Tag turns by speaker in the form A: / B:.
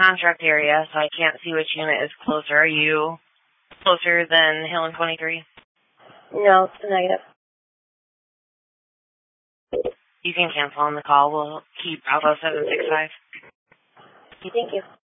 A: contract area, so I can't see which unit is closer. Are you closer than Hill and 23?
B: No, it's a negative.
A: You can cancel on the call. We'll keep Bravo 765.
B: Thank you.